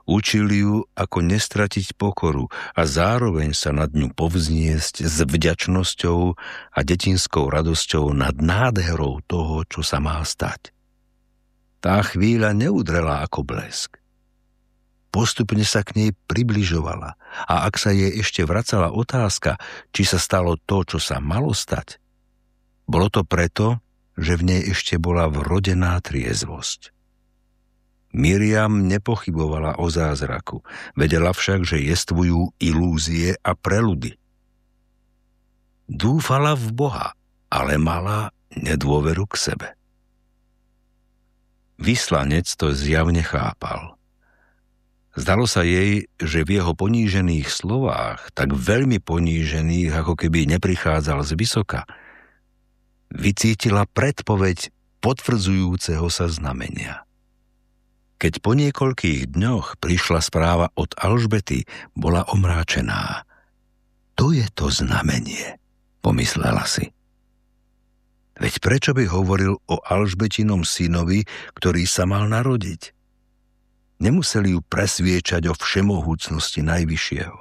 Učil ju, ako nestratiť pokoru a zároveň sa nad ňu povzniesť s vďačnosťou a detinskou radosťou nad nádherou toho, čo sa má stať. Tá chvíľa neudrela ako blesk. Postupne sa k nej približovala a ak sa jej ešte vracala otázka, či sa stalo to, čo sa malo stať, bolo to preto, že v nej ešte bola vrodená triezvosť. Miriam nepochybovala o zázraku, vedela však, že jestvujú ilúzie a preludy. Dúfala v Boha, ale mala nedôveru k sebe. Vyslanec to zjavne chápal. Zdalo sa jej, že v jeho ponížených slovách, tak veľmi ponížených, ako keby neprichádzal z vysoka, vycítila predpoveď potvrdzujúceho sa znamenia. Keď po niekoľkých dňoch prišla správa od Alžbety, bola omráčená. To je to znamenie, pomyslela si. Veď prečo by hovoril o Alžbetinom synovi, ktorý sa mal narodiť? Nemuseli ju presviečať o všemohúcnosti Najvyššieho.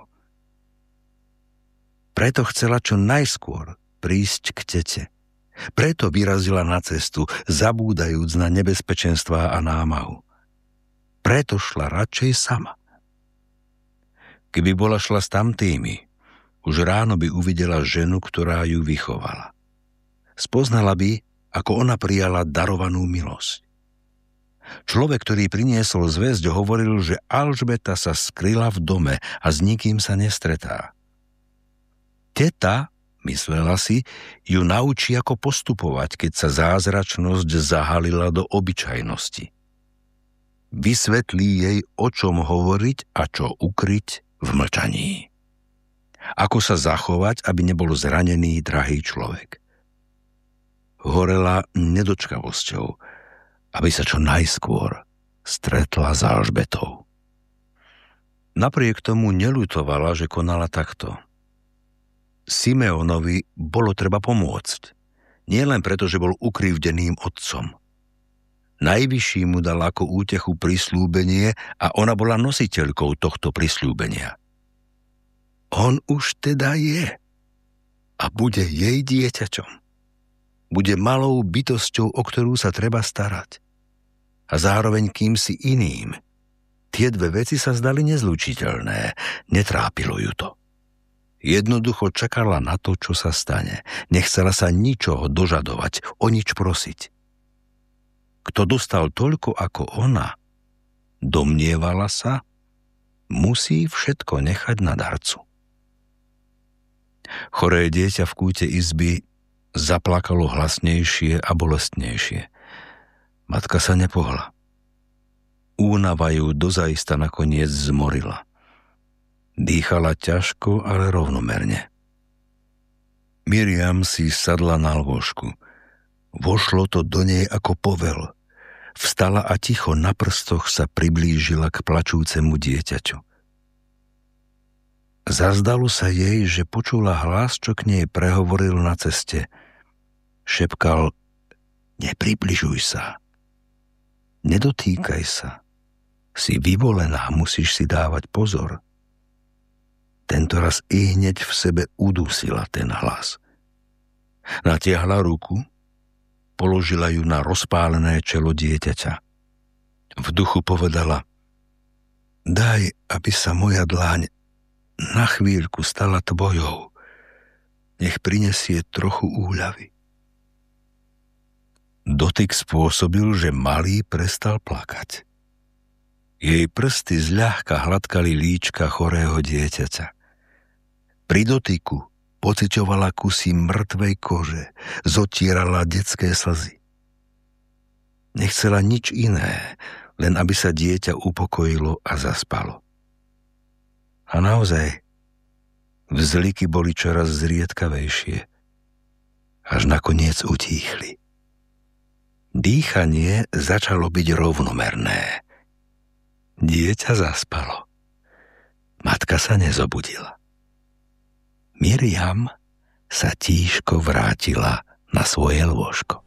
Preto chcela čo najskôr prísť k tete. Preto vyrazila na cestu, zabúdajúc na nebezpečenstvá a námahu. Preto šla radšej sama. Keby bola šla s tamtými, už ráno by uvidela ženu, ktorá ju vychovala. Spoznala by, ako ona prijala darovanú milosť. Človek, ktorý priniesol zvesť, hovoril, že Alžbeta sa skryla v dome a s nikým sa nestretá. Teta, myslela si, ju naučí, ako postupovať, keď sa zázračnosť zahalila do obyčajnosti. Vysvetlí jej, o čom hovoriť a čo ukryť v mlčaní. Ako sa zachovať, aby nebol zranený drahý človek. Horela nedočkavosťou, aby sa čo najskôr stretla s Alžbetou. Napriek tomu neľutovala, že konala takto. Simeonovi bolo treba pomôcť. Nie len preto, že bol ukrivdeným otcom. Najvyšší mu dal ako útechu prisľúbenie a ona bola nositeľkou tohto prisľúbenia. On už teda je a bude jej dieťaťom. Bude malou bytosťou, o ktorú sa treba starať. A zároveň kýmsi iným. Tie dve veci sa zdali nezlučiteľné, netrápilo ju to. Jednoducho čakala na to, čo sa stane. Nechcela sa ničoho dožadovať, o nič prosiť. Kto dostal toľko ako ona, domnievala sa, musí všetko nechať na darcu. Choré dieťa v kúte izby zaplakalo hlasnejšie a bolestnejšie. Matka sa nepohla. Únava ju dozaista nakoniec zmorila. Dýchala ťažko, ale rovnomerne. Miriam si sadla na lôžku. Vošlo to do nej ako povel. Vstala a ticho na prstoch sa priblížila k plačúcemu dieťaťu. Zazdalo sa jej, že počula hlas, čo k nej prehovoril na ceste. Šepkal: nepribližuj sa. Nedotýkaj sa. Si vyvolená, musíš si dávať pozor. Tento raz ihneď v sebe udusila ten hlas. Natiahla ruku, položila ju na rozpálené čelo dieťaťa. V duchu povedala: daj, aby sa moja dláň na chvíľku stala tvojou. Nech prinesie trochu úľavy. Dotyk spôsobil, že malý prestal plakať. Jej prsty zľahka hladkali líčka chorého dieťaťa. Pri dotyku pociťovala kusy mŕtvej kože, zotierala detské slzy. Nechcela nič iné, len aby sa dieťa upokojilo a zaspalo. A naozaj, vzliky boli čoraz zriedkavejšie, až nakoniec utíchli. Dýchanie začalo byť rovnomerné. Dieťa zaspalo. Matka sa nezobudila. Miriam sa tížko vrátila na svoje lôžko.